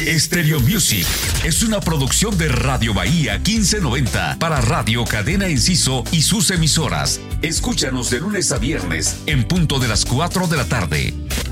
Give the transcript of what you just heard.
Stereo Music es una producción de Radio Bahía 1590 para Radio Cadena Enciso y sus emisoras. Escúchanos de lunes a viernes en punto de las 4 de la tarde.